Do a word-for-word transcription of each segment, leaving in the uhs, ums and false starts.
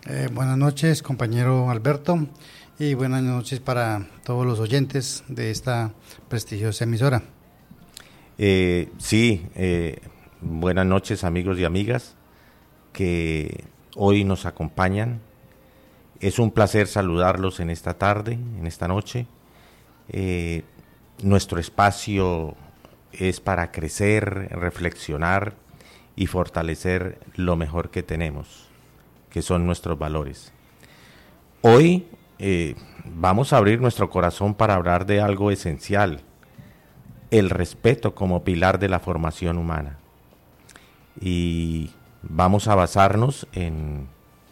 Eh, buenas noches, compañero Alberto, y buenas noches para todos los oyentes de esta prestigiosa emisora. Eh, sí, eh, buenas noches amigos y amigas que hoy nos acompañan. Es un placer saludarlos en esta tarde, en esta noche. Eh, nuestro espacio es para crecer, reflexionar y fortalecer lo mejor que tenemos, que son nuestros valores. Hoy eh, vamos a abrir nuestro corazón para hablar de algo esencial, el respeto como pilar de la formación humana. Y vamos a basarnos en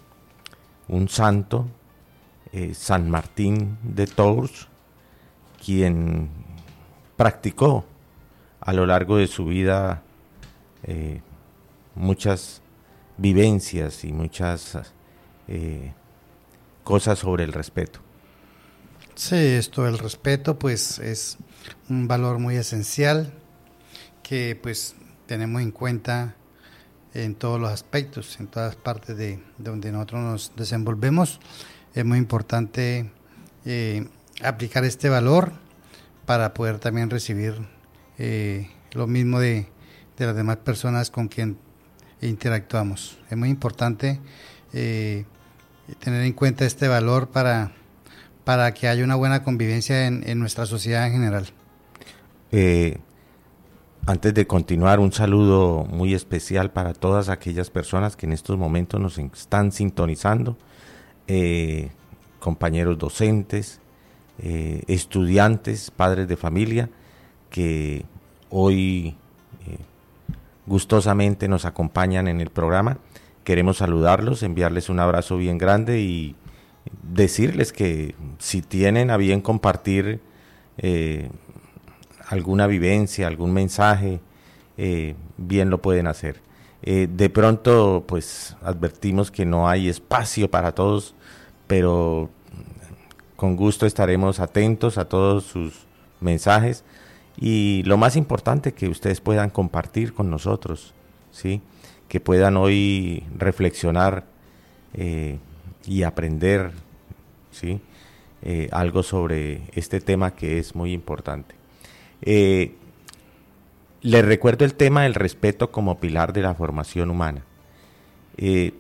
un santo, eh, San Martín de Tours, quien practicó a lo largo de su vida eh, muchas vivencias y muchas eh, cosas sobre el respeto. Sí, esto del respeto pues es un valor muy esencial que pues tenemos en cuenta en todos los aspectos, en todas partes de, de donde nosotros nos desenvolvemos. Es muy importante eh, aplicar este valor para poder también recibir eh, lo mismo de, de las demás personas con quien interactuamos. Es muy importante eh, tener en cuenta este valor para, para que haya una buena convivencia en, en nuestra sociedad en general. Eh, antes de continuar, un saludo muy especial para todas aquellas personas que en estos momentos nos están sintonizando, eh, compañeros docentes, eh, estudiantes, padres de familia, que hoy eh, gustosamente nos acompañan en el programa. Queremos saludarlos, enviarles un abrazo bien grande y decirles que si tienen a bien compartir eh, alguna vivencia, algún mensaje, eh, bien lo pueden hacer. Eh, de pronto, pues advertimos que no hay espacio para todos, pero con gusto estaremos atentos a todos sus mensajes. Y lo más importante, que ustedes puedan compartir con nosotros, ¿sí? Que puedan hoy reflexionar eh, y aprender, ¿sí? eh, algo sobre este tema que es muy importante. Eh, les recuerdo el tema del respeto como pilar de la formación humana. Eh,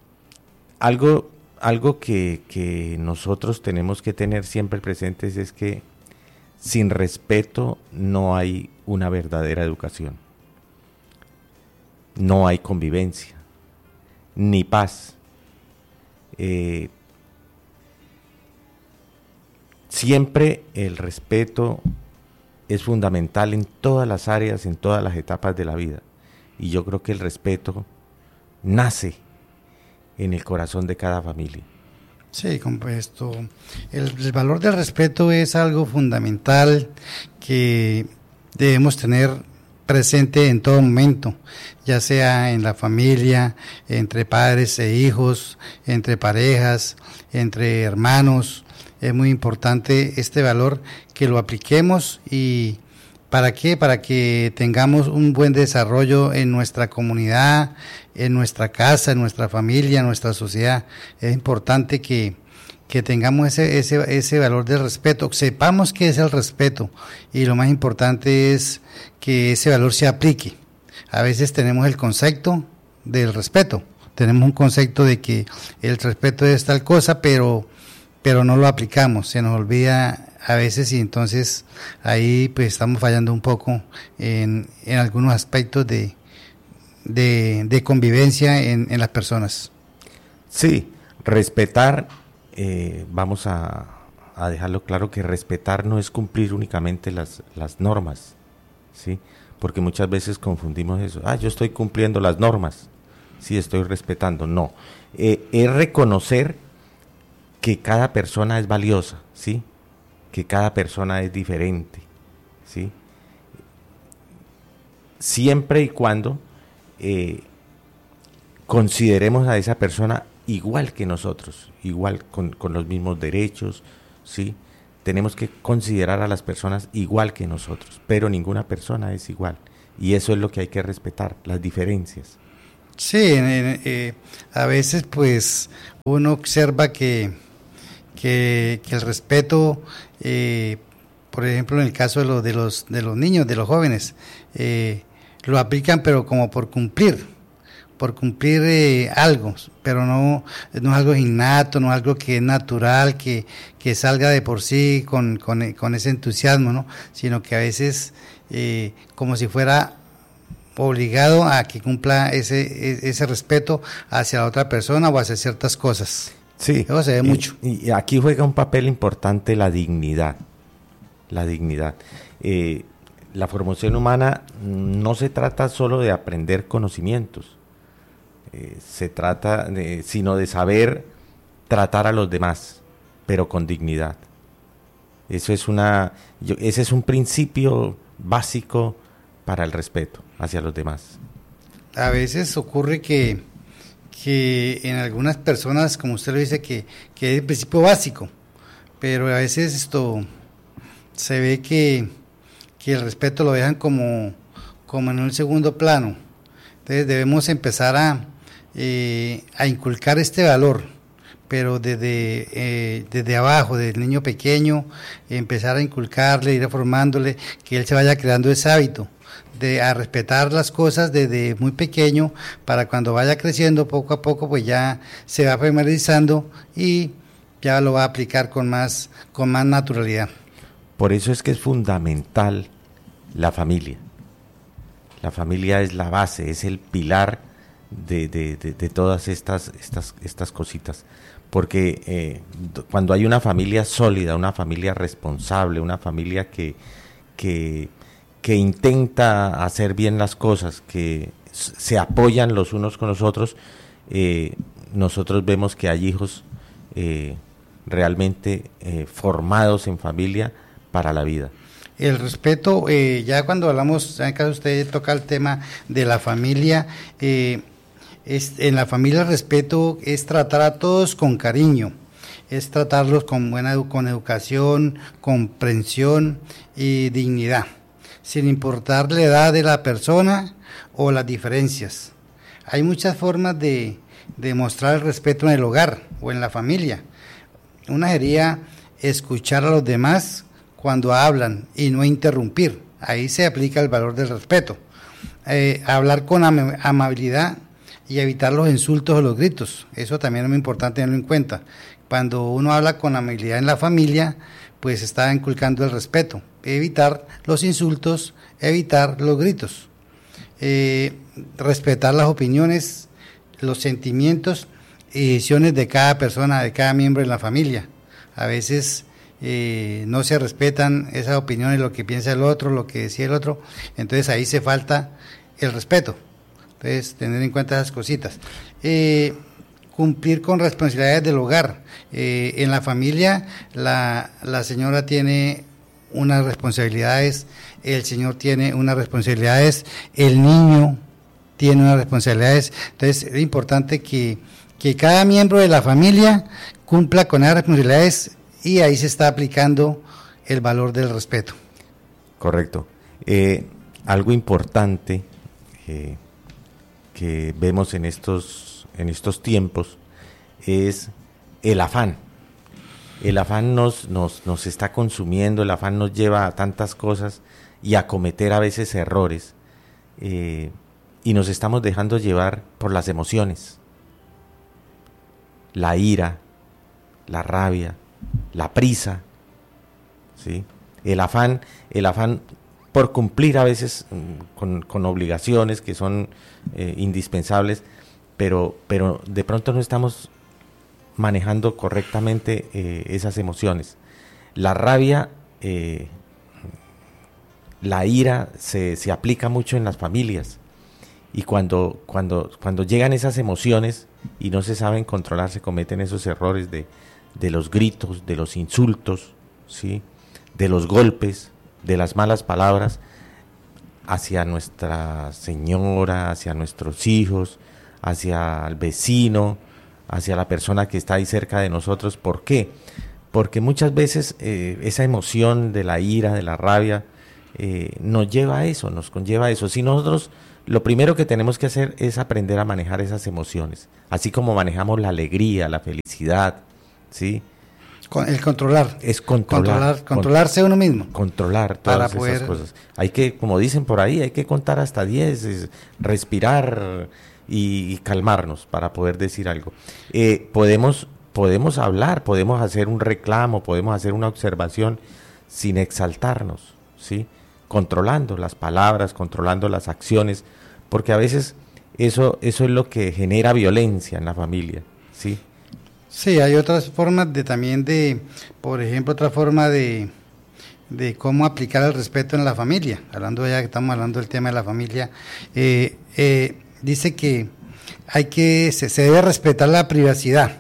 algo algo que, que nosotros tenemos que tener siempre presentes es que sin respeto no hay una verdadera educación, no hay convivencia, ni paz. Eh, siempre el respeto es fundamental en todas las áreas, en todas las etapas de la vida. Y yo creo que el respeto nace en el corazón de cada familia. Sí, compuesto. El, el valor del respeto es algo fundamental que debemos tener presente en todo momento, ya sea en la familia, entre padres e hijos, entre parejas, entre hermanos. Es muy importante este valor que lo apliquemos. ¿Y para qué? Para que tengamos un buen desarrollo en nuestra comunidad, en nuestra casa, en nuestra familia, en nuestra sociedad. Es importante que, que tengamos ese, ese, ese valor del respeto, sepamos qué es el respeto, y lo más importante es que ese valor se aplique. A veces tenemos el concepto del respeto, tenemos un concepto de que el respeto es tal cosa, pero, pero no lo aplicamos, se nos olvida a veces, y entonces ahí pues estamos fallando un poco en, en algunos aspectos de, de, de convivencia en, en las personas. Sí, respetar, eh, vamos a, a dejarlo claro que respetar no es cumplir únicamente las, las normas, ¿sí? Porque muchas veces confundimos eso. Ah, yo estoy cumpliendo las normas, sí, estoy respetando. No, eh, es reconocer que cada persona es valiosa, ¿sí? Que cada persona es diferente, ¿sí? Siempre y cuando eh, consideremos a esa persona igual que nosotros, igual con, con los mismos derechos, ¿sí? Tenemos que considerar a las personas igual que nosotros, pero ninguna persona es igual, y eso es lo que hay que respetar, las diferencias. Sí, eh, eh, a veces pues uno observa que, que, que el respeto, eh, por ejemplo en el caso de, lo, de, los, de los niños, de los jóvenes, eh, lo aplican pero como por cumplir, por cumplir eh, algo, pero no, no es algo innato, no es algo que es natural, que, que salga de por sí con, con, con ese entusiasmo, ¿no? Sino que a veces eh, como si fuera obligado a que cumpla ese, ese respeto hacia la otra persona o hacia ciertas cosas. Sí, eso se ve y, mucho. Y aquí juega un papel importante la dignidad, la dignidad. Eh, la formación humana no se trata solo de aprender conocimientos, eh, se trata de, sino de saber tratar a los demás, pero con dignidad. Eso es una, yo, ese es un principio básico para el respeto hacia los demás. A veces ocurre que, que en algunas personas, como usted lo dice, que, que es el principio básico, pero a veces esto se ve que, que el respeto lo dejan como, como en un segundo plano. Entonces debemos empezar a, eh, a inculcar este valor, pero desde, eh, desde abajo, desde el niño pequeño, empezar a inculcarle, ir formándole, que él se vaya creando ese hábito de a respetar las cosas desde muy pequeño, para cuando vaya creciendo poco a poco pues ya se va familiarizando y ya lo va a aplicar con más, con más naturalidad. Por eso es que es fundamental la familia. La familia es la base, es el pilar de, de, de, de todas estas, estas, estas cositas. Porque eh, cuando hay una familia sólida, una familia responsable, una familia que, que que intenta hacer bien las cosas, que se apoyan los unos con los otros, eh, nosotros vemos que hay hijos eh, realmente eh, formados en familia para la vida. El respeto, eh, ya cuando hablamos, en caso usted toca el tema de la familia, eh, es, en la familia el respeto es tratar a todos con cariño, es tratarlos con buena con educación, comprensión y dignidad, sin importar la edad de la persona o las diferencias. Hay muchas formas de, de mostrar el respeto en el hogar o en la familia. Una sería escuchar a los demás cuando hablan y no interrumpir. Ahí se aplica el valor del respeto. Eh, hablar con am- amabilidad y evitar los insultos o los gritos. Eso también es muy importante tenerlo en cuenta. Cuando uno habla con amabilidad en la familia, pues está inculcando el respeto. Evitar los insultos, evitar los gritos, eh, respetar las opiniones, los sentimientos y decisiones de cada persona, de cada miembro de la familia. A veces eh, no se respetan esas opiniones, lo que piensa el otro, lo que decía el otro, entonces ahí se falta el respeto. Entonces, tener en cuenta esas cositas. Eh, cumplir con responsabilidades del hogar. Eh, en la familia, la, la señora tiene unas responsabilidades, el señor tiene unas responsabilidades, el niño tiene unas responsabilidades. Entonces es importante que, que cada miembro de la familia cumpla con esas responsabilidades y ahí se está aplicando el valor del respeto. Correcto. Eh, algo importante eh, que vemos en estos, en estos tiempos es el afán. El afán nos, nos, nos está consumiendo, el afán nos lleva a tantas cosas y a cometer a veces errores, eh, y nos estamos dejando llevar por las emociones, la ira, la rabia, la prisa, ¿sí? El afán, el afán por cumplir a veces con, con obligaciones que son eh, indispensables, pero, pero de pronto no estamos manejando correctamente eh, esas emociones. La rabia, eh, la ira se, se aplica mucho en las familias, y cuando, cuando, cuando llegan esas emociones y no se saben controlar, se cometen esos errores de, de los gritos, de los insultos, ¿sí? De los golpes, de las malas palabras hacia nuestra señora, hacia nuestros hijos, hacia el vecino, hacia la persona que está ahí cerca de nosotros. ¿Por qué? Porque muchas veces eh, esa emoción de la ira, de la rabia, eh, nos lleva a eso, nos conlleva a eso. Si nosotros lo primero que tenemos que hacer es aprender a manejar esas emociones, así como manejamos la alegría, la felicidad, ¿sí? El controlar. Es controlar. Controlar controlarse uno mismo. Controlar todas para poder... esas cosas. Hay que, como dicen por ahí, hay que contar hasta diez, respirar y, y calmarnos para poder decir algo. Eh, podemos, podemos hablar, podemos hacer un reclamo, podemos hacer una observación sin exaltarnos, ¿sí? Controlando las palabras, controlando las acciones, porque a veces eso, eso es lo que genera violencia en la familia, ¿sí? Sí, hay otras formas de también de, por ejemplo, otra forma de, de cómo aplicar el respeto en la familia. Hablando ya que estamos hablando del tema de la familia, eh, eh, dice que hay que se, se debe respetar la privacidad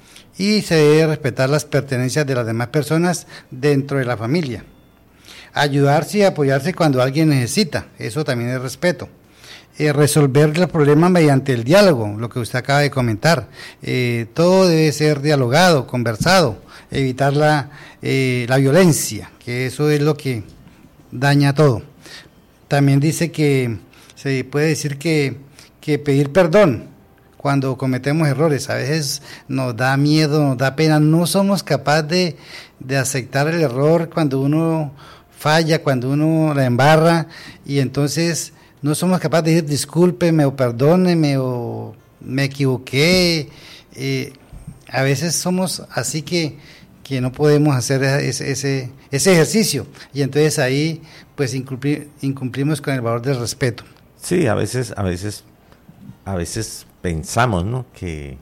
y se debe respetar las pertenencias de las demás personas dentro de la familia. Ayudarse y apoyarse cuando alguien necesita, eso también es respeto. Eh, resolver los problemas mediante el diálogo, lo que usted acaba de comentar. Eh, todo debe ser dialogado, conversado, evitar la, eh, la violencia, que eso es lo que daña todo. También dice que se puede decir que, que pedir perdón cuando cometemos errores. A veces nos da miedo, nos da pena, no somos capaces de, de aceptar el error cuando uno falla, cuando uno la embarra, y entonces no somos capaces de decir discúlpeme o perdóneme o me equivoqué. Eh, a veces somos así que, que no podemos hacer ese, ese, ese ejercicio, y entonces ahí pues incumplir, incumplimos con el valor del respeto. Sí, a veces, a veces, a veces pensamos, ¿no?, que,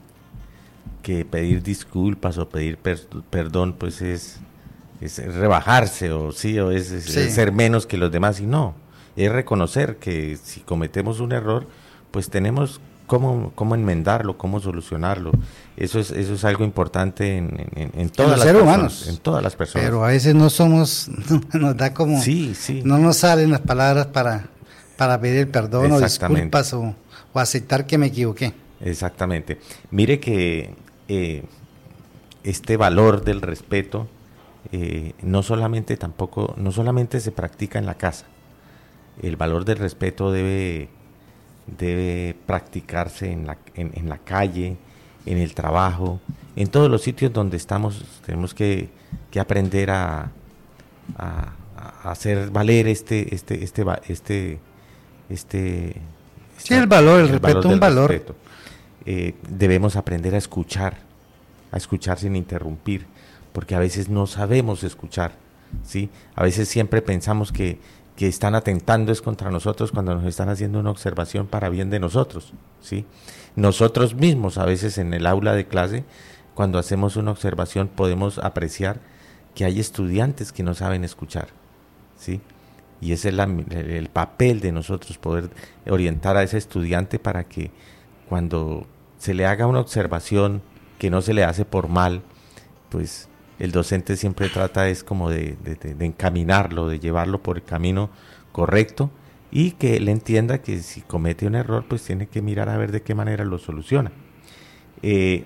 que pedir disculpas o pedir per, perdón pues es, es rebajarse o sí o es, es, sí. es ser menos que los demás, y no. Es reconocer que si cometemos un error, pues tenemos cómo, cómo enmendarlo, cómo solucionarlo. Eso es, eso es algo importante en, en, en todas en las seres personas, humanos. En todas las personas. Pero a veces no somos, nos da como, sí, sí. no nos salen las palabras para, para pedir perdón o disculpas o, o aceptar que me equivoqué. Exactamente. Mire que eh, este valor del respeto eh, no solamente tampoco, no solamente se practica en la casa. El valor del respeto debe, debe practicarse en la, en, en la calle, en el trabajo, en todos los sitios donde estamos. Tenemos que, que aprender a, a, a hacer valer este, este, este, este, este, sí, el valor, el, el respeto, valor un valor. Respeto. Eh, debemos aprender a escuchar, a escuchar sin interrumpir, porque a veces no sabemos escuchar, ¿sí? A veces siempre pensamos que que están atentando es contra nosotros cuando nos están haciendo una observación para bien de nosotros, ¿sí? Nosotros mismos a veces en el aula de clase, cuando hacemos una observación, podemos apreciar que hay estudiantes que no saben escuchar, ¿sí? Y ese es la, el papel de nosotros, poder orientar a ese estudiante para que cuando se le haga una observación que no se le hace por mal, pues el docente siempre trata es como de, de, de encaminarlo, de llevarlo por el camino correcto, y que él entienda que si comete un error, pues tiene que mirar a ver de qué manera lo soluciona. Eh,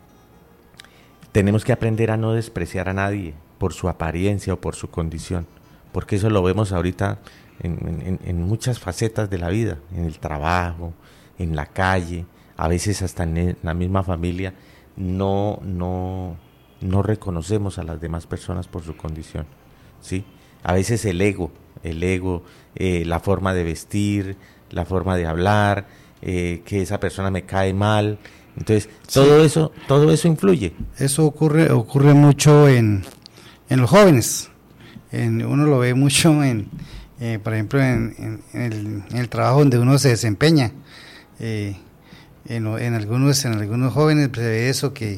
tenemos que aprender a no despreciar a nadie por su apariencia o por su condición, porque eso lo vemos ahorita en, en, en muchas facetas de la vida, en el trabajo, en la calle, a veces hasta en la misma familia. No, no... no reconocemos a las demás personas por su condición, ¿sí? A veces el ego, el ego, eh, la forma de vestir, la forma de hablar, eh, que esa persona me cae mal, entonces todo sí. eso, todo eso influye. Eso ocurre, ocurre mucho en, en los jóvenes, en, uno lo ve mucho en, eh, por ejemplo, en, en, en, el, en el trabajo donde uno se desempeña, eh, en, en algunos, en algunos jóvenes se ve eso que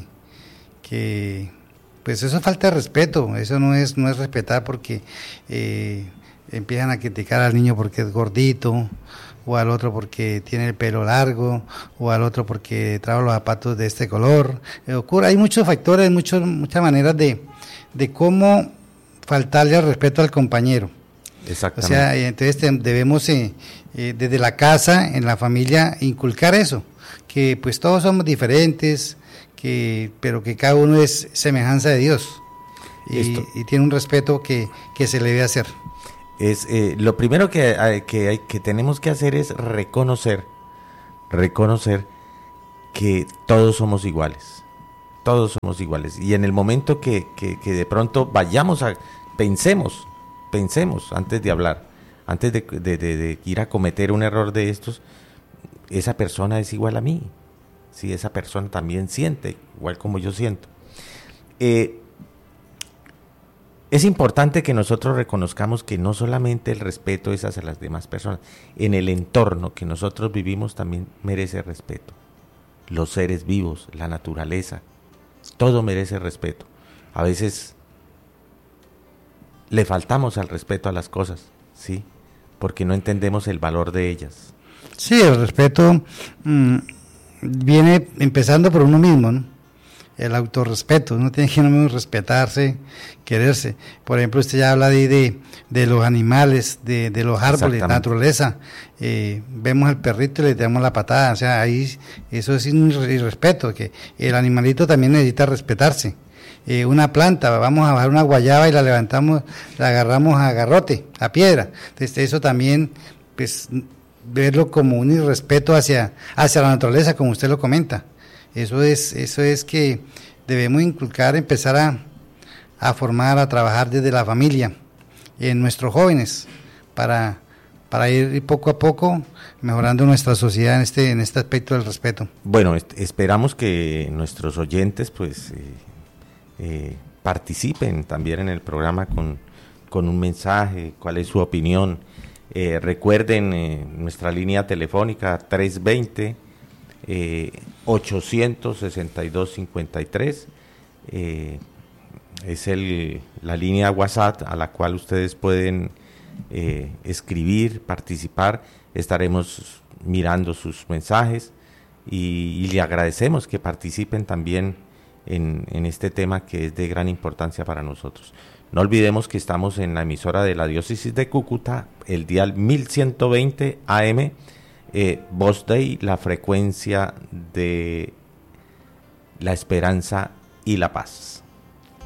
que pues eso es falta de respeto, eso no es no es respetar, porque eh, empiezan a criticar al niño porque es gordito, o al otro porque tiene el pelo largo, o al otro porque trae los zapatos de este color. Eh, ocurre, hay muchos factores, muchos, muchas maneras de, de cómo faltarle al respeto al compañero. Exactamente. O sea, entonces debemos eh, eh, desde la casa, en la familia, inculcar eso, que pues todos somos diferentes, que pero que cada uno es semejanza de Dios y, y tiene un respeto que, que se le debe hacer. es eh, lo primero que, eh, que, hay, que tenemos que hacer es reconocer, reconocer que todos somos iguales, todos somos iguales, y en el momento que, que, que de pronto vayamos a, pensemos, pensemos antes de hablar, antes de, de, de, de ir a cometer un error de estos, esa persona es igual a mí, si esa persona también siente, igual como yo siento. Eh, es importante que nosotros reconozcamos que no solamente el respeto es hacia las demás personas, en el entorno que nosotros vivimos también merece respeto. Los seres vivos, la naturaleza, todo merece respeto. A veces le faltamos al respeto a las cosas, ¿sí? Porque no entendemos el valor de ellas. Sí, el respeto mmm, viene empezando por uno mismo, ¿no? El autorrespeto, uno tiene que uno mismo respetarse, quererse. Por ejemplo, usted ya habla de, de, de los animales, de, de los árboles, la naturaleza. Eh, vemos al perrito y le damos la patada, o sea, ahí eso es un irrespeto, que el animalito también necesita respetarse. Eh, una planta, vamos a bajar una guayaba y la levantamos, la agarramos a garrote, a piedra. Entonces, eso también, pues, verlo como un irrespeto hacia, hacia la naturaleza, como usted lo comenta. Eso es, eso es que debemos inculcar, empezar a, a formar, a trabajar desde la familia, en nuestros jóvenes, para, para ir poco a poco mejorando nuestra sociedad en este, en este aspecto del respeto. Bueno, esperamos que nuestros oyentes pues eh, eh, participen también en el programa con, con un mensaje, cuál es su opinión. Eh, recuerden eh, nuestra línea telefónica tres veinte Eh, ochocientos sesenta y dos cincuenta y tres, eh, es el, la línea WhatsApp a la cual ustedes pueden eh, escribir, participar. Estaremos mirando sus mensajes y, y le agradecemos que participen también en, en este tema que es de gran importancia para nosotros. No olvidemos que estamos en la emisora de la Diócesis de Cúcuta, el dial mil ciento veinte A M, Eh, Voz Dei, la frecuencia de la esperanza y la paz.